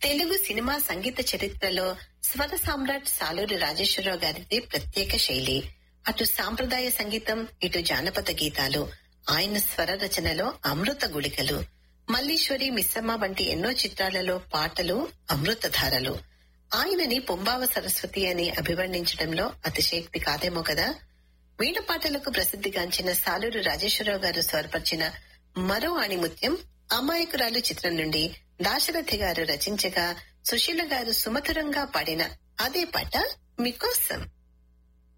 Telugu cinema సంగీత చరిత్రలో స్వర సామ్రాట్ సాలూరి రాజేశ్వరరావు గారిది ప్రత్యేక శైలి. అటు సాంప్రదాయ సంగీతం, ఇటు జానపద గీతాలు. ఆయన స్వర రచనలో అమృత గుళికలు. మల్లీశ్వరి, మిస్సమ్మ వంటి ఎన్నో చిత్రాలలో పాటలు అమృతధారలు. ఆయనని పుంబావ సరస్వతి అని అభివర్ణించడంలో అతిశయోక్తి కాదేమో కదా. వీణ పాటలకు ప్రసిద్ధిగాంచిన సాలూరి రాజేశ్వరరావు గారు స్వరపరిచిన మరో ఆణిముత్యం అమాయకురాలు చిత్రం నుండి దాశరథి గారు రచించగా సుశీల గారు సుమధురంగా పాడిన అదే పాట మీకోసం.